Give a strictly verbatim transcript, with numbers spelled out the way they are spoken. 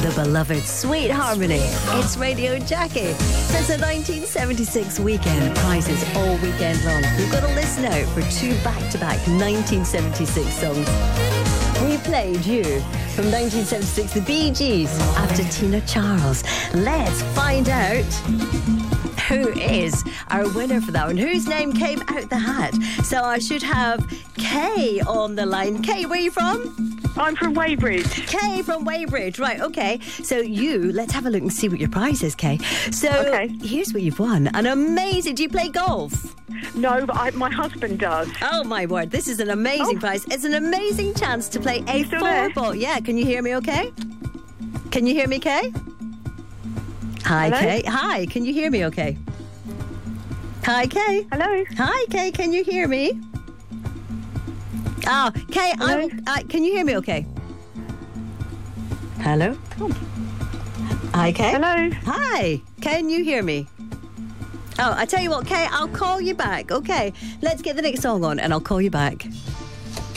the beloved Sweet Harmony. It's Radio Jackie. Since the nineteen seventy-six weekend, prizes all weekend long. You've got to listen out for two back-to-back nineteen seventy-six songs. We played you from nineteen seventy-six, the Bee Gees, after Tina Charles. Let's find out who is our winner for that one. Whose name came out the hat? So I should have Kay on the line. Kay, where are you from? I'm from Weybridge. Kay from Weybridge. Right, okay. So you, let's have a look and see what your prize is, Kay. So okay. Here's what you've won. An amazing... Do you play golf? No, but I, my husband does. Oh, my word. This is an amazing oh. prize. It's an amazing chance to play a four-ball. Yeah, can you hear me okay? Can you hear me, Kay? Hi, Hello? Kay. Hi, can you hear me okay? Hi, Kay. Hello? Hi, Kay. Can you hear me? Oh, Kay, Hello? I'm, uh, can you hear me okay? Hello? Oh. Hi, Kay. Hello? Hi. Can you hear me? Oh, I tell you what, Kay, I'll call you back. Okay, let's get the next song on and I'll call you back.